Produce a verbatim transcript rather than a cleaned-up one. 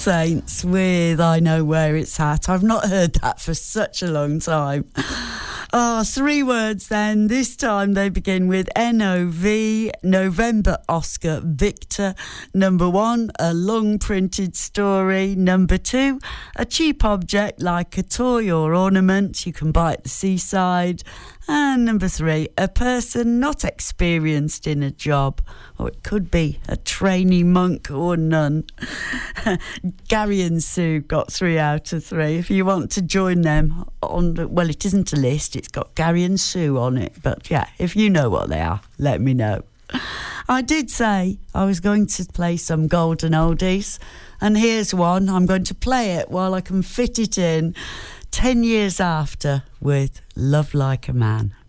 Saints with I Know Where It's At. I've not heard that for such a long time. Oh, three words then. This time they begin with N O V, November, Oscar, Victor. Number one, a long printed story. Number two, a cheap object like a toy or ornament you can buy at the seaside. And number three, a person not experienced in a job, or it could be a trainee monk or nun. Gary and Sue got three out of three. If you want to join them on, the, well, it isn't a list, it's got Gary and Sue on it. But yeah, if you know what they are, let me know. I did say I was going to play some golden oldies, and here's one. I'm going to play it while I can fit it in. Ten years after with Love Like a Man.